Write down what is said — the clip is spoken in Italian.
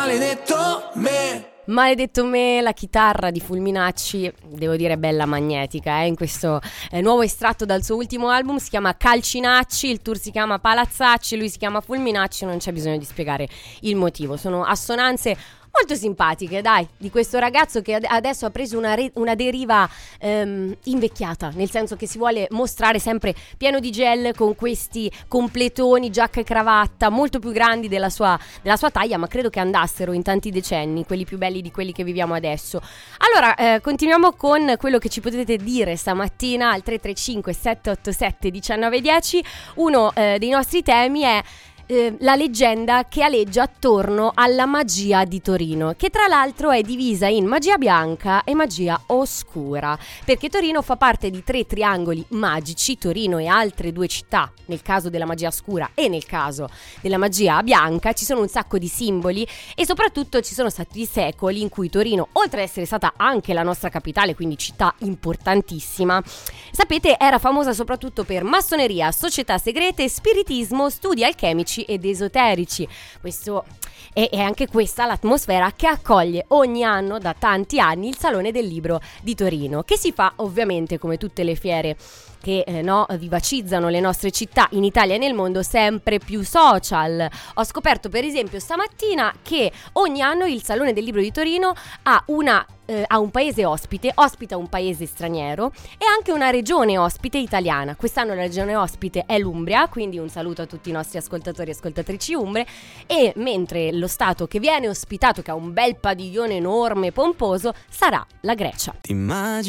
maledetto me. Maledetto me, la chitarra di Fulminacci, devo dire bella magnetica, in questo nuovo estratto dal suo ultimo album. Si chiama Calcinacci, il tour si chiama Palazzacci, lui si chiama Fulminacci, non c'è bisogno di spiegare il motivo. Sono assonanze molto simpatiche, dai, di questo ragazzo che adesso ha preso una deriva invecchiata, nel senso che si vuole mostrare sempre pieno di gel, con questi completoni, giacca e cravatta molto più grandi della sua taglia, ma credo che andassero in tanti decenni, quelli più belli di quelli che viviamo adesso. Allora, continuiamo con quello che ci potete dire stamattina al 335 787 1910. Uno dei nostri temi è la leggenda che aleggia attorno alla magia di Torino, che tra l'altro è divisa in magia bianca e magia oscura, perché Torino fa parte di 3 triangoli magici, Torino e altre 2 città, nel caso della magia scura e nel caso della magia bianca. Ci sono un sacco di simboli e soprattutto ci sono stati secoli in cui Torino, oltre ad essere stata anche la nostra capitale, quindi città importantissima, sapete, era famosa soprattutto per massoneria, società segrete, spiritismo, studi alchemici ed esoterici. Questo è anche questa l'atmosfera che accoglie ogni anno da tanti anni il Salone del Libro di Torino, che si fa ovviamente, come tutte le fiere che vivacizzano le nostre città in Italia e nel mondo, sempre più social. Ho scoperto per esempio stamattina che ogni anno il Salone del Libro di Torino ha un paese ospita un paese straniero e anche una regione ospite italiana. Quest'anno la regione ospite è l'Umbria, quindi un saluto a tutti i nostri ascoltatori e ascoltatrici umbre, e mentre lo stato che viene ospitato, che ha un bel padiglione enorme e pomposo, sarà la Grecia.